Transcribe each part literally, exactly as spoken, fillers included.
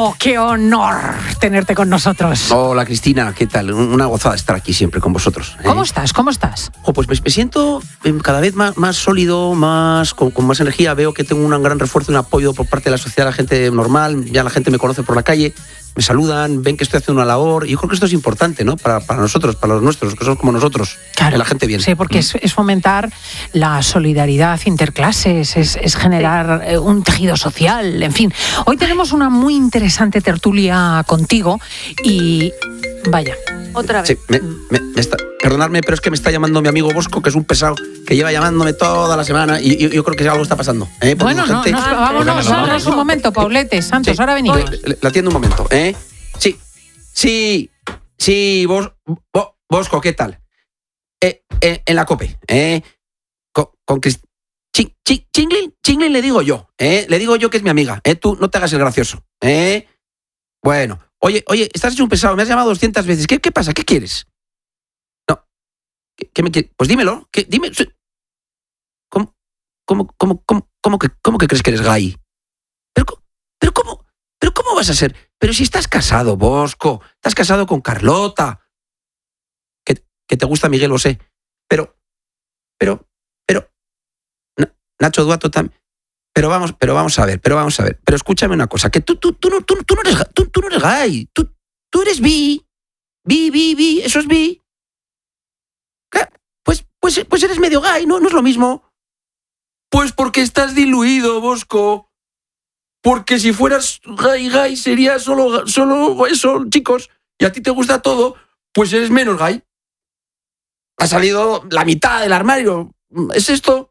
Bosco, qué honor tenerte con nosotros. Hola, Cristina, ¿qué tal? Una gozada estar aquí siempre con vosotros. ¿eh? ¿Cómo estás? ¿Cómo estás? Oh, pues me, me siento cada vez más, más sólido, más con, con más energía. Veo que tengo un gran refuerzo y un apoyo por parte de la sociedad, la gente normal. Ya la gente me conoce por la calle, me saludan, ven que estoy haciendo una labor. Y yo creo que esto es importante, ¿no? Para, para nosotros, para los nuestros, que somos como nosotros. Claro, que la gente bien. Sí, porque mm. es, es fomentar la solidaridad interclases, es, es generar sí. un tejido social, en fin. Hoy tenemos una muy interesante tertulia contigo y vaya. Otra vez. Sí, me, me, me está, perdonadme, pero es que me está llamando mi amigo Bosco, que es un pesado, que lleva llamándome toda la semana y yo, yo creo que algo está pasando. ¿eh? Bueno, no, gente, no, no, vámonos, vámonos un momento, Paulete, Santos, sí, ahora venimos. Le, le atiendo un momento, ¿eh? Sí, sí, sí, Bos, Bo, Bosco, ¿qué tal? Eh, eh, en la COPE, ¿eh? Con, con Crist... Ching, ching, Chinglin, Chinglin le digo yo, ¿eh? Le digo yo que es mi amiga, ¿eh? Tú no te hagas el gracioso, ¿eh? Bueno, oye, oye, estás hecho un pesado, me has llamado doscientas veces. ¿Qué, qué pasa? ¿Qué quieres? No, ¿qué, qué me quieres? Pues dímelo, ¿qué? Dime. ¿Cómo, cómo, cómo, cómo, cómo, que, cómo que crees que eres gay? Pero, pero, ¿cómo? ¿Pero cómo vas a ser? Pero si estás casado, Bosco, estás casado con Carlota. Que, que te gusta Miguel, lo sé. Pero, pero, pero, Nacho Duato también. Pero vamos, pero vamos a ver, pero vamos a ver. Pero escúchame una cosa, que tú, tú, tú, no, tú, tú no eres, tú, tú no eres gay. Tú, tú eres bi. Bi, bi, bi, eso es bi. Pues, pues, pues eres medio gay, ¿no? No es lo mismo. Pues porque estás diluido, Bosco. Porque si fueras gay, gay, sería solo, solo eso, chicos. Y a ti te gusta todo, pues eres menos gay. Ha salido la mitad del armario. ¿Es esto?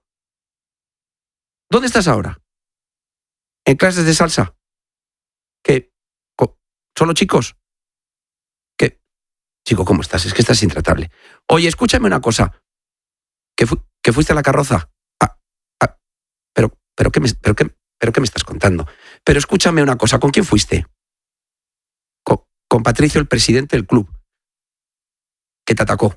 ¿Dónde estás ahora? ¿En clases de salsa? ¿Qué? ¿Solo chicos? ¿Qué? Chico, ¿cómo estás? Es que estás intratable. Oye, escúchame una cosa. ¿Que, fu- que fuiste a la carroza? Ah, ah, pero, pero, ¿qué me, pero, qué, ¿Pero qué me estás contando? Pero escúchame una cosa. ¿Con quién fuiste? Con, con Patricio, el presidente del club. Que te atacó.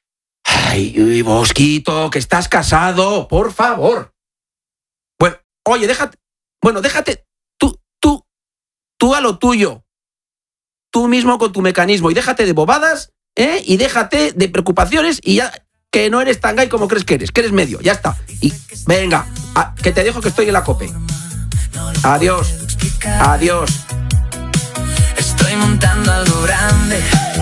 Ay, Bosquito, que estás casado, por favor. Bueno, oye, déjate, bueno, déjate, tú, tú, tú a lo tuyo, tú mismo con tu mecanismo y déjate de bobadas, ¿eh? Y déjate de preocupaciones y ya, que no eres tan gay como crees que eres, que eres medio, ya está. Y venga, a, que te dejo que estoy en la COPE. Adiós, adiós. Estoy montando algo grande,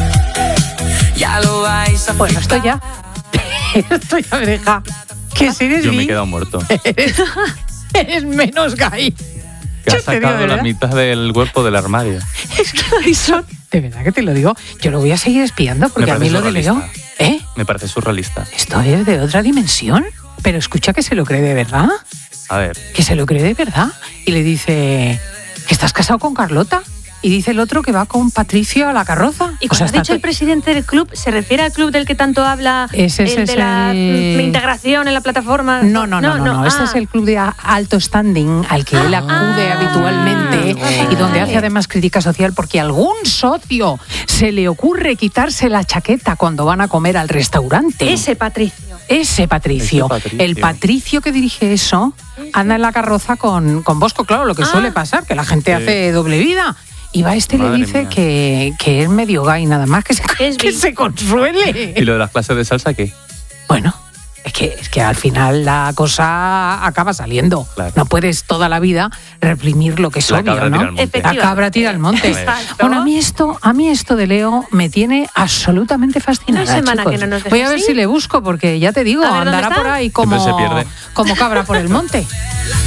ya lo vais a flipar. Bueno, esto ya, esto ya me deja, que si eres Yo me bi, he quedado muerto. Eres, eres menos gay. Que Yo has te digo, sacado de la verdad. mitad del cuerpo del armario. Es que eso, de verdad que te lo digo, yo lo voy a seguir espiando porque Me a mí parece lo de Leo, surrealista. ¿eh? Me parece surrealista. Esto es de otra dimensión. Pero escucha que se lo cree de verdad, A ver, que se lo cree de verdad. Y le dice que estás casado con Carlota. Y dice el otro que va con Patricio a la carroza. Y O cuando sea, has dicho está el presidente del club, ¿se refiere al club del que tanto habla? Ese, ese el es de la el- mm, integración en la plataforma. No, no, no, no, no. Este Ah. es el club de a- alto standing al que él acude Ah, habitualmente ah, y donde vale. hace además crítica social porque a algún socio se le ocurre quitarse la chaqueta cuando van a comer al restaurante. Ese Patricio. Ese Patricio, Ese Patricio. el Patricio que dirige eso, anda en la carroza con, con Bosco, claro, lo que Ah. suele pasar, que la gente Sí. hace doble vida. Y va este y le Madre dice mía. que, que es medio gay, nada más, que se, Es que bi. se consuele. ¿y lo de las clases de salsa qué? Bueno, es que, es que al final la cosa acaba saliendo. Claro. No puedes toda la vida reprimir lo que es La obvio, cabra ¿no? tira al monte. La Efectivamente. cabra tira al monte. Exacto. Bueno, a mí esto, a mí esto de Leo me tiene absolutamente fascinada. Una semana chicos. que no nos deja Voy a ver así. si le busco, porque ya te digo, A ver, ¿dónde andará está? por ahí Siempre se como, pierde. como cabra por el monte.